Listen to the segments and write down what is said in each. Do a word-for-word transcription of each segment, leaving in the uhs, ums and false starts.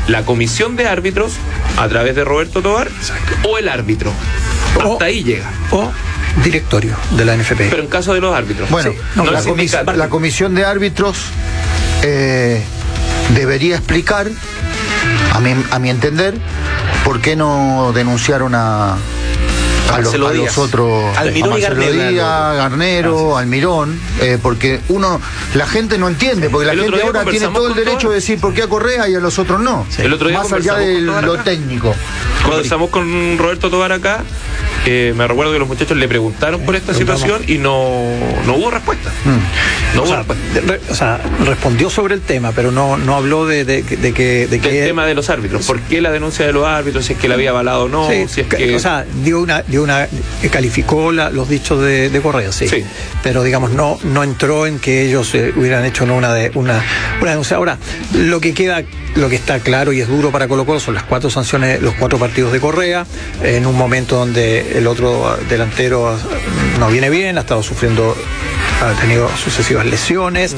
la comisión de árbitros a través de Roberto Tovar. Exacto. O el árbitro. Hasta o, ahí llega. O directorio de la N F P. Pero en caso de los árbitros. Bueno, sí, no, no la, comis la comisión de árbitros eh, debería explicar, a mi, a mi entender, por qué no denunciaron a... A los, a los otros, Almirón y Garnero, Díaz, Garnero, ah, sí. Almirón, eh, porque uno, la gente no entiende, porque la el gente ahora tiene todo el derecho todo... de decir por qué a Correa y a los otros no, sí. el otro día más allá de lo acá. técnico. Conversamos con Roberto Tovar acá, eh, me recuerdo que los muchachos le preguntaron por esta situación y no, no hubo respuesta. Mm. No o, hubo sea, respuesta. Re, o sea, respondió sobre el tema, pero no, no habló de, de, de, de que... De Del que... tema de los árbitros, por qué la denuncia de los árbitros, si es que la había avalado o no, sí, si es que... O sea, dio una... Dio una calificó la, los dichos de, de Correa, sí. sí. Pero, digamos, no, no entró en que ellos eh, hubieran hecho no una, de, una, una denuncia. Ahora, lo que queda... Lo que está claro y es duro para Colo-Colo son las cuatro sanciones, los cuatro partidos de Correa, en un momento donde el otro delantero no viene bien, ha estado sufriendo, ha tenido sucesivas lesiones, mm.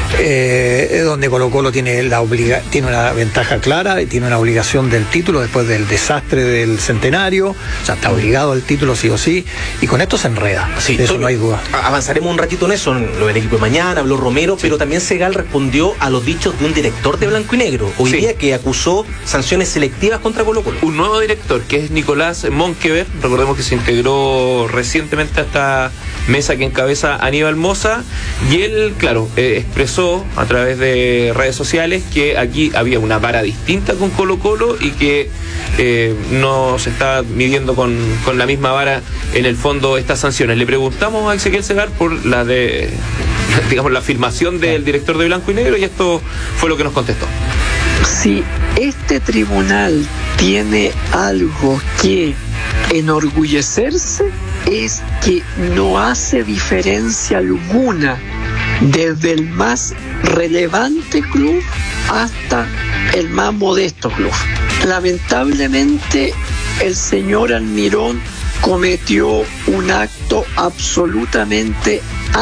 eh, donde Colo-Colo tiene, la obliga, tiene una ventaja clara y tiene una obligación del título después del desastre del centenario, o sea, está obligado al título sí o sí, y con esto se enreda, sí, de eso no hay duda. Avanzaremos un ratito en eso, en lo del equipo de mañana, habló Romero, sí. Pero también Segal respondió a los dichos de un director de Blanco y Negro, hoy sí. día que acusó sanciones selectivas contra Colo-Colo. Un nuevo director, que es Nicolás Monkever, recordemos que se integró recientemente a esta mesa que encabeza Aníbal Mosa, y él, claro, eh, expresó a través de redes sociales que aquí había una vara distinta con Colo-Colo y que eh, no se está midiendo con, con la misma vara en el fondo estas sanciones. Le preguntamos a Ezequiel Segar por la de, digamos, la afirmación del director de Blanco y Negro, y esto fue lo que nos contestó. Si este tribunal tiene algo que enorgullecerse, es que no hace diferencia alguna desde el más relevante club hasta el más modesto club. Lamentablemente, el señor Almirón cometió un acto absolutamente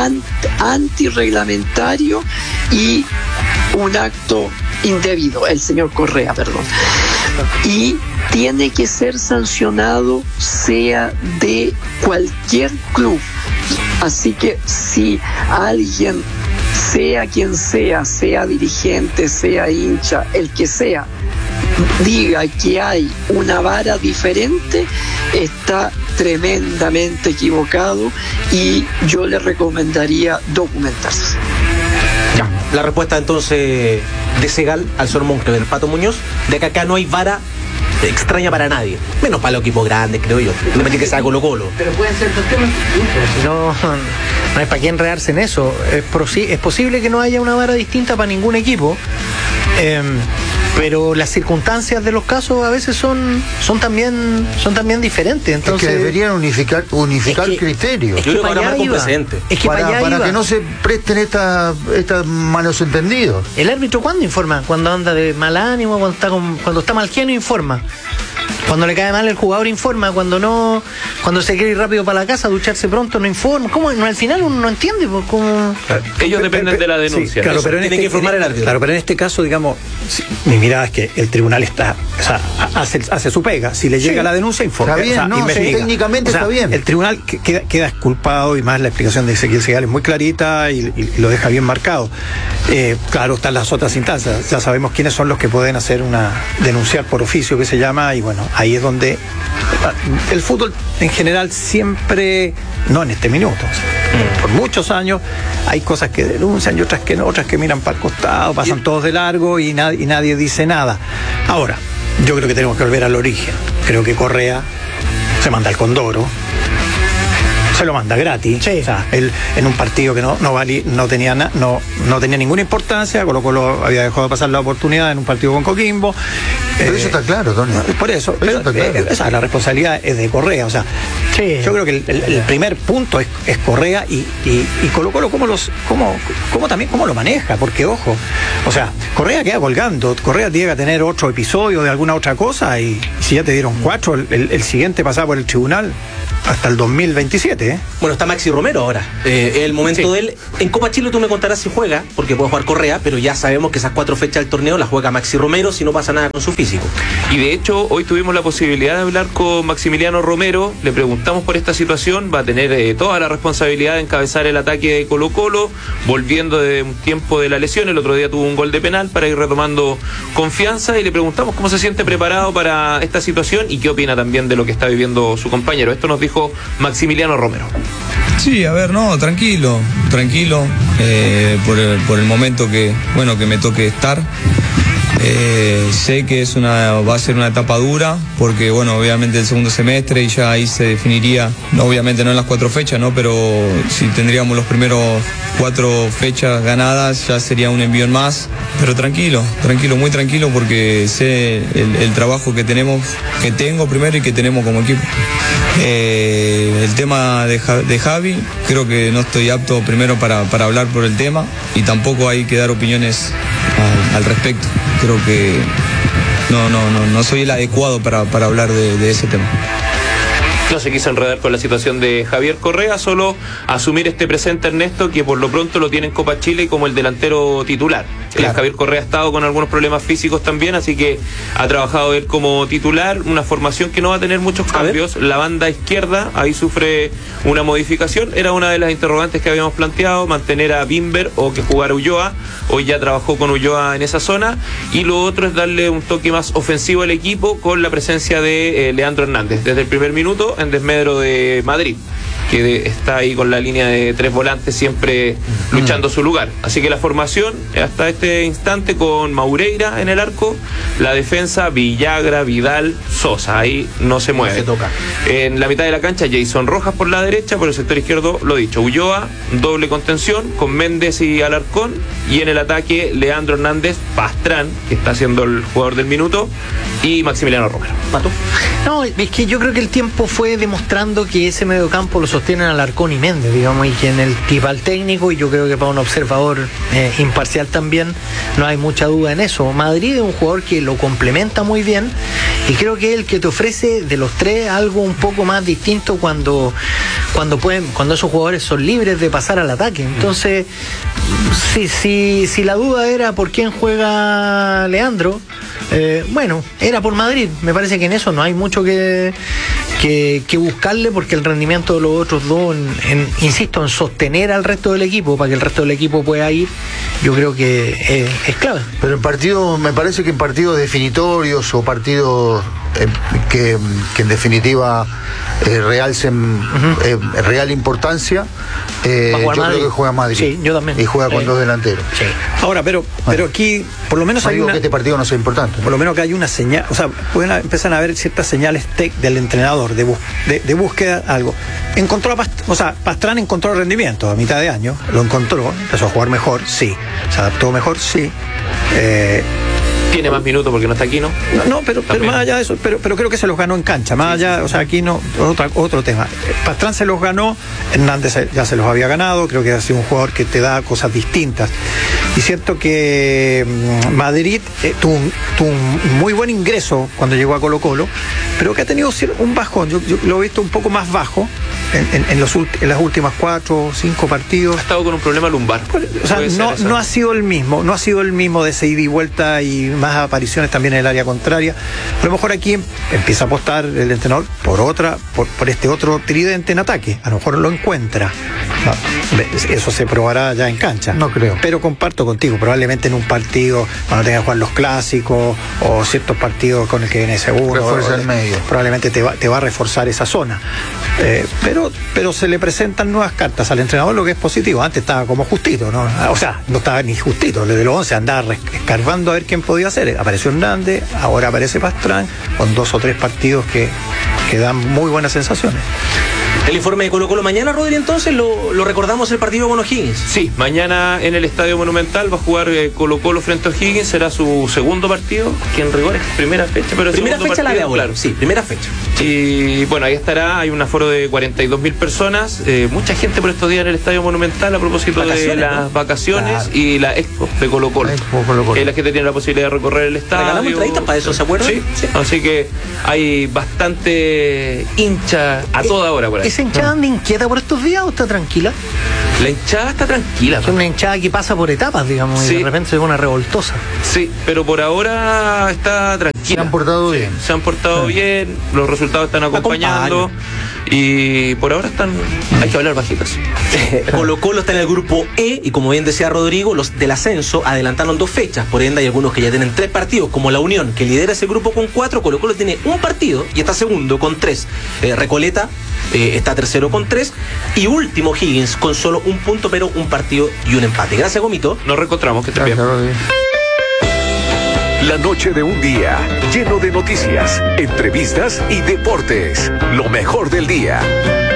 antirreglamentario y un acto indebido, el señor Correa, perdón, y tiene que ser sancionado sea de cualquier club. Así que si alguien, sea quien sea, sea dirigente, sea hincha, el que sea, diga que hay una vara diferente, está tremendamente equivocado y yo le recomendaría documentarse. Ya, la respuesta entonces de Segal al señor Monkever, del Pato Muñoz, de que acá no hay vara extraña para nadie, menos para los equipos grandes, creo yo, no me que sea Colo-Colo. Pero pueden ser dos temas distintos. No, no hay para qué enredarse en eso. Es, es posible que no haya una vara distinta para ningún equipo, eh, pero las circunstancias de los casos a veces son son también son también diferentes. Entonces es que deberían unificar unificar es que, criterios. Es que yo para, un precedente. Es que para, para, para que no se presten estas estas malos entendidos. El árbitro, ¿cuándo informa? Cuando anda de mal ánimo, cuando está con, cuando está mal genio, informa. Cuando le cae mal el jugador, informa. Cuando no, cuando se quiere ir rápido para la casa, ducharse pronto, no informa. ¿Cómo? No, al final uno no entiende. Pues, ¿cómo? Claro, ellos dependen de la denuncia. Sí, claro, pero en tiene este, que informar el árbitro. Claro, pero en este caso, digamos, sí, mi mirada es que el tribunal está, o sea, hace, hace su pega. Si le llega sí, la denuncia, informa. Está bien, o sea, no, investiga. Sí, técnicamente o sea, está bien. El tribunal queda, queda exculpado, y más la explicación de Ezequiel Segal es muy clarita y, y lo deja bien marcado. Eh, claro, están las otras instancias. Ya sabemos quiénes son los que pueden hacer una denunciar por oficio, que se llama, y bueno, ahí es donde el fútbol en general siempre, no en este minuto, o sea, por muchos años hay cosas que denuncian y otras que no, otras que miran para el costado, pasan todos de largo y, nad- y nadie dice nada. Ahora, yo creo que tenemos que volver al origen. Creo que Correa se manda al Condoro, se lo manda gratis. Sí. O sea, él en un partido que no no, valí, no tenía na, no no tenía ninguna importancia, Colo-Colo había dejado de pasar la oportunidad en un partido con Coquimbo. Pero eh, eso está claro, Tony. Por eso, eso pero, está claro. eh, o sea, la responsabilidad es de Correa. O sea, sí. Yo creo que el, el, el primer punto es, es Correa y, y, y Colo-Colo cómo los cómo, cómo también cómo lo maneja, porque ojo, o sea, Correa queda colgando, Correa tiene que tener otro episodio de alguna otra cosa, y, y si ya te dieron cuatro, el, el, el siguiente pasaba por el tribunal hasta el dos mil veintisiete. ¿eh? Bueno, está Maxi Romero ahora. Eh, el momento sí. de él. En Copa Chile tú me contarás si juega, porque puede jugar Correa, pero ya sabemos que esas cuatro fechas del torneo las juega Maxi Romero si no pasa nada con su físico. Y de hecho, hoy tuvimos la posibilidad de hablar con Maximiliano Romero, le preguntamos por esta situación, va a tener eh, toda la responsabilidad de encabezar el ataque de Colo-Colo, volviendo de un tiempo de la lesión, el otro día tuvo un gol de penal para ir retomando confianza, y le preguntamos cómo se siente preparado para esta situación y qué opina también de lo que está viviendo su compañero. Esto nos dijo Maximiliano Romero. Sí, a ver, no, tranquilo, tranquilo, eh, por, el, por el momento que, bueno, que me toque estar. Eh, sé que es una, va a ser una etapa dura, porque bueno, obviamente el segundo semestre y ya ahí se definiría, no, obviamente no en las cuatro fechas, ¿no? Pero si tendríamos los primeros cuatro fechas ganadas, ya sería un envión más. Pero tranquilo, tranquilo, muy tranquilo, porque sé el, el trabajo que tenemos, que tengo primero y que tenemos como equipo. Eh, el tema de, de Javi, creo que no estoy apto primero para, para hablar por el tema, y tampoco hay que dar opiniones al, al respecto. Creo que no, no, no, no soy el adecuado para, para hablar de, de ese tema. No se quiso enredar con la situación de Javier Correa, solo asumir este presente, Ernesto, que por lo pronto lo tiene en Copa Chile como el delantero titular. Claro. Javier Correa ha estado con algunos problemas físicos también, así que ha trabajado él como titular, una formación que no va a tener muchos cambios. La banda izquierda, ahí sufre una modificación, era una de las interrogantes que habíamos planteado, mantener a Bimber o que jugara Ulloa. Hoy ya trabajó con Ulloa en esa zona, y lo otro es darle un toque más ofensivo al equipo con la presencia de eh, Leandro Hernández desde el primer minuto en desmedro de Madrid, que de, está ahí con la línea de tres volantes siempre mm. luchando su lugar. Así que la formación hasta este instante con Maureira en el arco, la defensa Villagra, Vidal, Sosa, ahí no se mueve. Se toca. En la mitad de la cancha Jason Rojas por la derecha, por el sector izquierdo lo dicho, Ulloa, doble contención con Méndez y Alarcón, y en el ataque Leandro Hernández, Pastrán, que está siendo el jugador del minuto, y Maximiliano Romero. ¿Pato? No, es que yo creo que el tiempo fue demostrando que ese mediocampo lo sostienen Alarcón y Méndez, digamos, y que en el tipo al técnico, y yo creo que para un observador eh, imparcial también, no hay mucha duda en eso. Madrid es un jugador que lo complementa muy bien, y creo que es el que te ofrece de los tres algo un poco más distinto cuando, cuando pueden, cuando esos jugadores son libres de pasar al ataque. Entonces, si, si, si la duda era por quién juega Leandro, eh, bueno, era por Madrid. Me parece que en eso no hay mucho que, que, que buscarle, porque el rendimiento de los otros dos, en, en, insisto, en sostener al resto del equipo para que el resto del equipo pueda ir, yo creo que es, es clave. Pero en partidos, me parece que en partidos definitorios o partidos eh, que, que en definitiva eh, realcen uh-huh. eh, real importancia, eh, yo Madrid. creo que juega Madrid. Sí, yo también. Y juega sí. con dos delanteros. Sí. Ahora, pero, pero aquí, por lo menos no hay digo una... que este partido no sea importante, ¿no? Por lo menos que hay una señal, o sea, pueden empezar a haber ciertas señales tech del entrenador de, bus, de, de búsqueda, algo. Encontró a Past, o sea, Pastrán encontró rendimiento a mitad de año, lo encontró, empezó a jugar mejor, sí. Se adaptó mejor, sí. Eh, Tiene más minutos porque no está aquí, ¿no? No, no pero, pero más allá de eso, pero, pero creo que se los ganó en cancha. Más sí, allá, sí, o sea, aquí no, otra, otro tema. Pastrán se los ganó, Hernández ya se los había ganado, creo que ha sido un jugador que te da cosas distintas. Y cierto que Madrid eh, tuvo, un, tuvo un muy buen ingreso cuando llegó a Colo-Colo, pero que ha tenido un bajón. Yo, yo lo he visto un poco más bajo en, en, en, los, en las últimas cuatro o cinco partidos. Ha estado con un problema lumbar. O sea, no, no ha sido el mismo, no ha sido el mismo de ese ida y vuelta y más apariciones también en el área contraria. A lo mejor aquí empieza a apostar el entrenador por otra, por, por este otro tridente en ataque. A lo mejor lo encuentra. No, eso se probará ya en cancha. No creo. Pero comparto contigo, probablemente en un partido cuando tenga que jugar los clásicos o ciertos partidos con el que viene segundo, refuerza el medio. Probablemente te va, te va a reforzar esa zona. Eh, pero, pero se le presentan nuevas cartas al entrenador, lo que es positivo. Antes estaba como justito, ¿no? O sea, no estaba ni justito, desde los once andaba escarbando a ver quién podía hacer. Apareció Hernández, ahora aparece Pastrán, con dos o tres partidos que, que dan muy buenas sensaciones. El informe de Colo-Colo mañana, Rodri, entonces, lo, lo recordamos el partido con O'Higgins. Sí, mañana en el Estadio Monumental va a jugar eh, Colo-Colo frente a O'Higgins, será su segundo partido, que en rigor es primera fecha, pero es primera fecha partido, la de ahora, claro. Sí, primera fecha. Y bueno, ahí estará, hay un aforo de cuarenta y dos mil personas, eh, mucha gente por estos días en el Estadio Monumental a propósito de las ¿no? vacaciones claro. y la Expo de Colo-Colo. La, Expo, Colo-Colo. Eh, la gente tiene la posibilidad de recorrer el estadio. Regalamos entraditas para eso, ¿se acuerdan? Sí, sí. Así que hay bastante hincha a toda hora por ahí. ¿Esa hinchada anda inquieta por estos días o está tranquila? La hinchada está tranquila. Es una hinchada que pasa por etapas, digamos, sí. y de repente se ve una revoltosa. Sí, pero por ahora está tranquila. Se han portado sí, bien. Se han portado sí. bien, los resultados están acompañando. Y por ahora están. Hay que hablar bajitas. Colo Colo está en el grupo E y como bien decía Rodrigo, los del ascenso adelantaron dos fechas, por ende hay algunos que ya tienen tres partidos, como la Unión, que lidera ese grupo con cuatro. Colo Colo tiene un partido y está segundo con tres. Eh, Recoleta eh, está tercero con tres y último Higgins con solo un punto, pero un partido y un empate. Gracias, Gomito. Nos reencontramos, que te bien. La noche de un día lleno de noticias, entrevistas y deportes. Lo mejor del día.